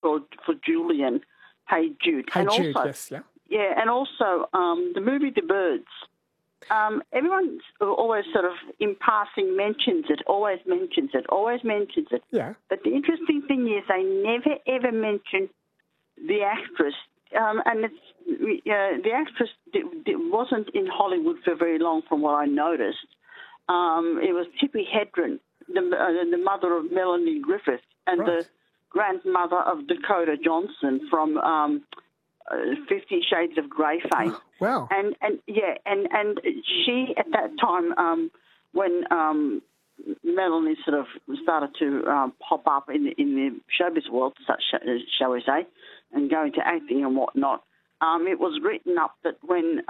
for Julian. Hey Jude. Hey and Jude, also, yes, yeah. Yeah, and also the movie The Birds. Everyone always sort of in passing mentions it. Yeah. But the interesting thing is they never ever mention the actress. And the actress wasn't in Hollywood for very long, from what I noticed. It was Tippi Hedren, the mother of Melanie Griffith, and the grandmother of Dakota Johnson from 50 Shades of Grey fame. Oh, wow. And she at that time when Melanie sort of started to pop up in the showbiz world, shall we say, and go into acting and whatnot. It was written up that when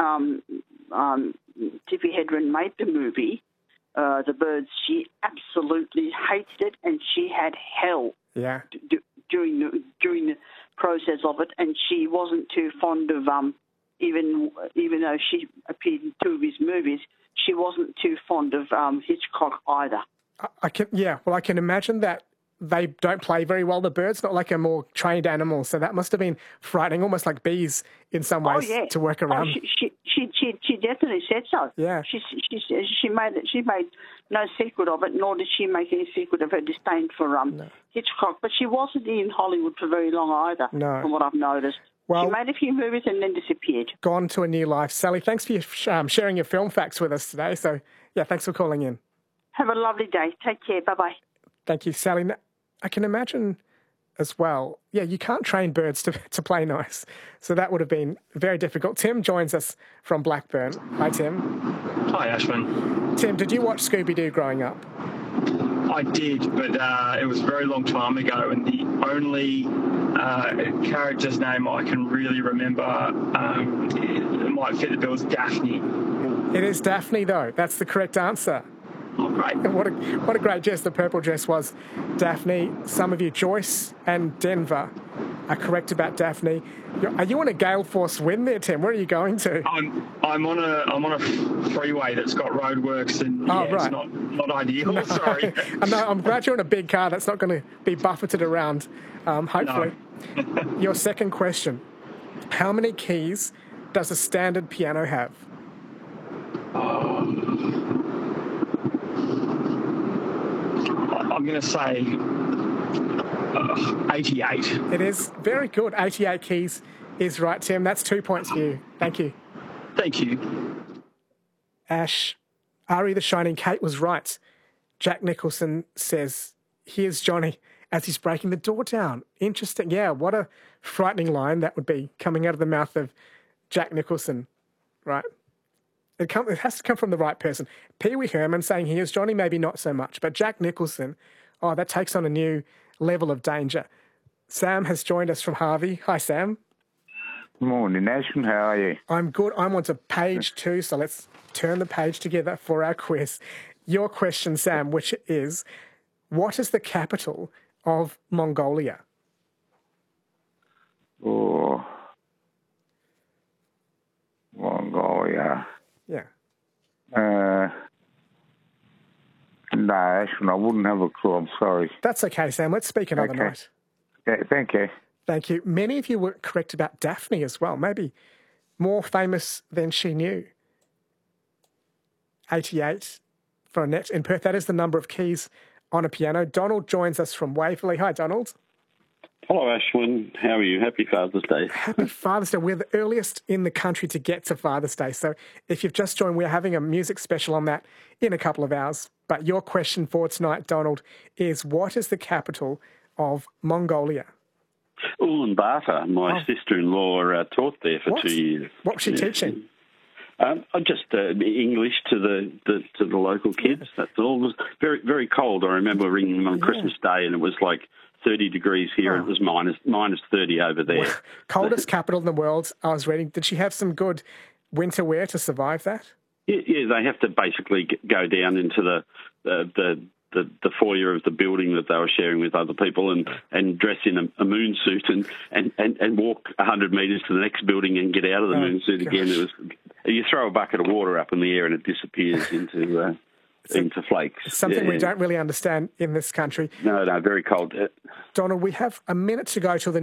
Tippi Hedren made the movie, The Birds, she absolutely hated it, and she had hell during the process of it, and she wasn't too fond of even though she appeared in two of his movies, she wasn't too fond of Hitchcock either. I can imagine that they don't play very well, the birds, not like a more trained animal. So that must have been frightening, almost like bees in some ways to work around. She definitely said so. Yeah. She made no secret of it, nor did she make any secret of her disdain for Hitchcock. But she wasn't in Hollywood for very long either, from what I've noticed. Well, she made a few movies and then disappeared. Gone to a new life. Sally, thanks for sharing your film facts with us today. So, yeah, thanks for calling in. Have a lovely day. Take care. Bye-bye. Thank you, Sally. I can imagine as well, you can't train birds to play nice. So that would have been very difficult. Tim joins us from Blackburn. Hi, Tim. Hi, Ashwin. Tim, did you watch Scooby-Doo growing up? I did, but it was a very long time ago, and the only character's name I can really remember, it might fit the bill, is Daphne. It is Daphne, though. That's the correct answer. Oh, great. What a great dress the purple dress was, Daphne. Some of you, Joyce and Denver, are correct about Daphne. Are you on a gale force wind there, Tim? Where are you going to? I'm on a freeway that's got roadworks, and it's not ideal. No. Sorry. No, I'm glad you're in a big car that's not going to be buffeted around. Hopefully. No. Your second question: how many keys does a standard piano have? I'm going to say 88. It is very good. 88 keys is right, Tim. That's 2 points for you. Thank you. Thank you. Ash, Ari the Shining Kate was right. Jack Nicholson says, "Here's Johnny," as he's breaking the door down. Interesting. Yeah, what a frightening line that would be coming out of the mouth of Jack Nicholson, right? It has to come from the right person. Pee Wee Herman saying, "Here's Johnny," maybe not so much. But Jack Nicholson, that takes on a new level of danger. Sam has joined us from Harvey. Hi, Sam. Morning, Ashwin. How are you? I'm good. I'm on to page 2, so let's turn the page together for our quiz. Your question, Sam, which is, what is the capital of Mongolia? Oh, Mongolia. Yeah. No, Ashwin, I wouldn't have a clue. I'm sorry. That's okay, Sam. Let's speak another night. Okay, thank you. Thank you. Many of you were correct about Daphne as well, maybe more famous than she knew. 88 for Annette in Perth. That is the number of keys on a piano. Donald joins us from Waverley. Hi, Donald. Hello, Ashwin. How are you? Happy Father's Day. Happy Father's Day. We're the earliest in the country to get to Father's Day. So if you've just joined, we're having a music special on that in a couple of hours. But your question for tonight, Donald, is what is the capital of Mongolia? Ulaanbaatar. My sister-in-law taught there for 2 years. What was she teaching? Just English to the local kids. That's all. It was very, very cold. I remember ringing on Christmas Day, and it was like 30 degrees here. It was minus 30 over there. Well, coldest capital in the world, I was reading. Did she have some good winter wear to survive that? Yeah, they have to basically go down into the foyer of the building that they were sharing with other people and dress in a moon suit and walk 100 metres to the next building and get out of the moon suit again. It was, you throw a bucket of water up in the air and it disappears into flakes. It's something we don't really understand in this country. No, very cold. Donald, we have a minute to go till the